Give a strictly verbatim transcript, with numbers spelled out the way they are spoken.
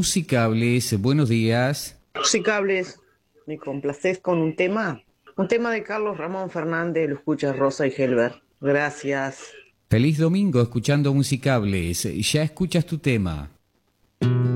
Musicables, buenos días. Musicables, ¿me complacés con un tema? Un tema de Carlos Ramón Fernández, lo escucha Rosa y Helber. Gracias. Feliz domingo escuchando Musicables. Ya escuchas tu tema.